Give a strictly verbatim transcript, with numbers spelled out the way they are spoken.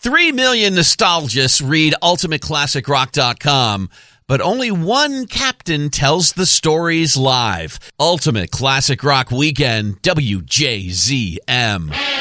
Three million nostalgists read ultimate classic rock dot com, but only one captain tells the stories live. Ultimate Classic Rock Weekend, W J Z M.